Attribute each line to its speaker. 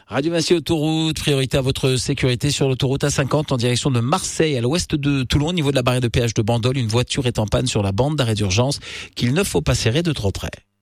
Speaker 1: Radio Massy Autoroute, priorité à votre sécurité sur l'autoroute A50 en direction de Marseille, à l'ouest de Toulon, au niveau de la barrière de péage de Bandol. Une voiture est en panne sur la bande d'arrêt d'urgence qu'il ne faut pas serrer de trop près.